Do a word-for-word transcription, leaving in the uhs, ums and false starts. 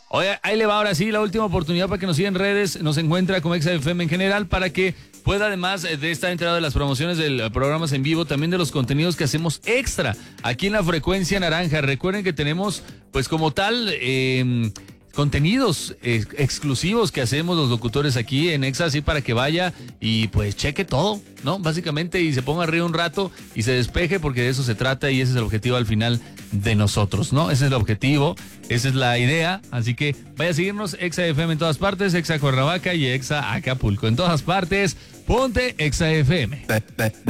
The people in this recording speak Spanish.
Oye, ahí le va ahora sí la última oportunidad para que nos siga en redes, nos encuentra como Exa F M en general, para que pueda, además de estar enterado de las promociones de programas en vivo, también de los contenidos que hacemos extra aquí en la Frecuencia Naranja. Recuerden que tenemos, pues como tal, eh, contenidos ex- exclusivos que hacemos los locutores aquí en Exa, así para que vaya y pues cheque todo, ¿no? Básicamente, y se ponga arriba un rato y se despeje, porque de eso se trata y ese es el objetivo al final de nosotros, ¿no? Ese es el objetivo, esa es la idea, así que vaya a seguirnos, Exa F M en todas partes, Exa Cuernavaca y Exa Acapulco en todas partes. Ponte Exa F M.